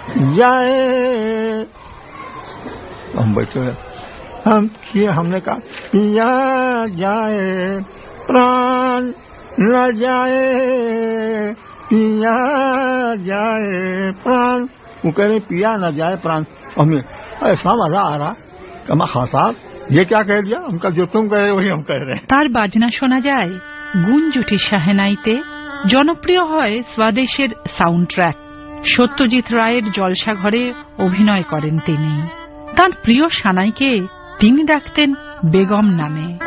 जाए। हम बैठे हमने कहा पिया जाए प्राण न जाए, पिया जाए प्राण। वो कह रहे पिया न जाए प्राण। हमें ऐसा मजा आ रहा कि मैं साहब ये क्या कह दिया, हमका जो तुम कह रहे वही हम कह रहे हैं। তার বাজনা শোনা যায় গুঞ্জুটি শাহেনাইতে। জনপ্রিয় হয় স্বদেশের সাউন্ড ট্র্যাক। সত্যজিৎ রায়ের জলসাঘরে অভিনয় করেন তিনি। তার প্রিয় সানাইকে তিনি ডাকতেন বেগম নামে।